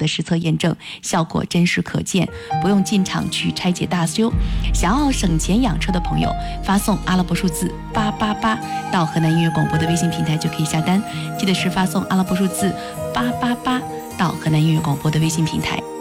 的实测验证，效果真实可见，不用进厂去拆解大修。想要省钱养车的朋友，发送阿拉伯数字888到河南音乐广播的微信平台就可以下单，记得是发送阿拉伯数字888到河南音乐广播的微信平台。